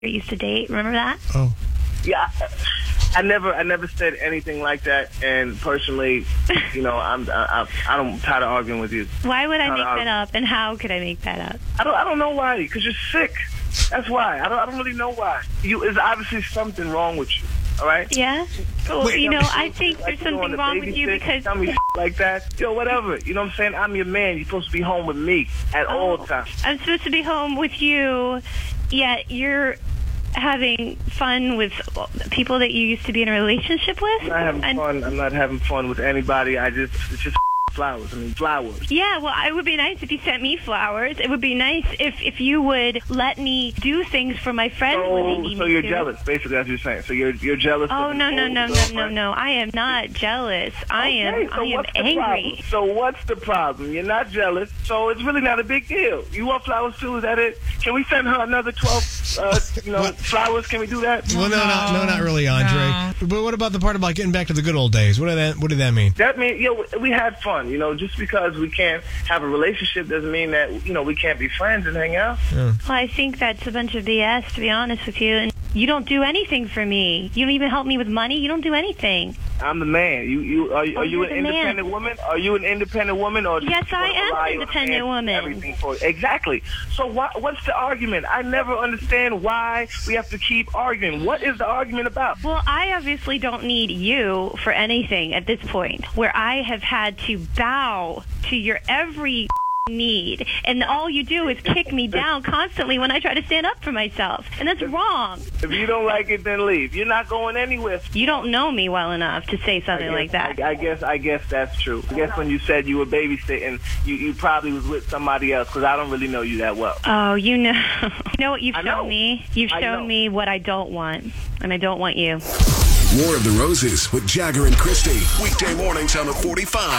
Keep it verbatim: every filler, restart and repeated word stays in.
used to date. Remember that? Oh. Yeah, I never, I never said anything like that. And personally, you know, I'm, I, I don't, I'm tired of arguing with you. Why would I Tired make of that up? And how could I make that up? I don't, I don't know why. Because you're sick. That's why. I don't, I don't really know why. You, there's obviously something wrong with you. All right? Yeah. Well, Wait, you know, I think like there's you on something the wrong with you babysit, because. tell me like that. Yo, whatever. You know what I'm saying? I'm your man. You're supposed to be home with me at Oh, all times. I'm supposed to be home with you, yet you're having fun with people that you used to be in a relationship with. I'm not having And- fun. I'm not having fun with anybody. I just, it's just flowers. I mean, flowers. Yeah, well, it would be nice if you sent me flowers. It would be nice if, if you would let me do things for my friends when they So, need so me you're to. jealous. Basically, that's what you're saying. So you're you're jealous. Oh, of no, an no, old no, no, no, girlfriend? no. I am not jealous. I am Okay, so I am what's the angry. problem? So what's the problem? You're not jealous, so it's really not a big deal. You want flowers too? Is that it? Can we send her another twelve, uh, you know, What? flowers? Can we do that? Well, no, no, no, not really, Andre. But what about the part about getting back to the good old days? What did that? What did that mean? That means, you know, we had fun. You know, just because we can't have a relationship doesn't mean that, you know, we can't be friends and hang out. Well, I think that's a bunch of B S, to be honest with you. And you don't do anything for me. You don't even help me with money. You don't do anything. I'm the man. You, you are, you- Oh, are you you're an the man. independent woman? Are you an independent woman, or Yes, do you I wanna am rely an on independent man to do woman. Everything for you? Exactly. So what, what's the argument? I never understand why we have to keep arguing. What is the argument about? Well, I obviously don't need you for anything at this point, where I have had to bow to your every need, and all you do is kick me down constantly when I try to stand up for myself, and that's wrong. If you don't like it, then leave. You're not going anywhere. You don't know me well enough to say something I like guess, that. I, I guess I guess that's true. I guess when you said you were babysitting, you, you probably was with somebody else, because I don't really know you that well. Oh, you know, you know what you've I shown know. me? You've I know. shown me what I don't want, and I don't want you. More of the Roses with Jagger and Christy. Weekday mornings on the forty-five.